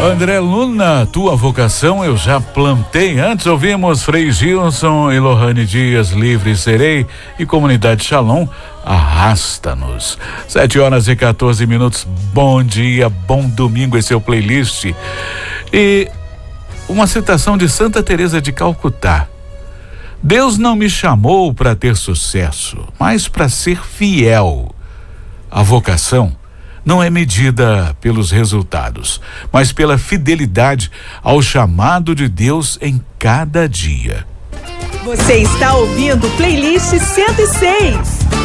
André Luna, tua vocação eu já plantei. Antes ouvimos Frei Gilson e Lohane Dias, Livre Serei, e Comunidade Shalom, Arrasta-nos. 7h14. Bom dia, bom domingo, esse é o playlist. E uma citação de Santa Teresa de Calcutá: Deus não me chamou para ter sucesso, mas para ser fiel. A vocação não é medida pelos resultados, mas pela fidelidade ao chamado de Deus em cada dia. Você está ouvindo Playlist 106.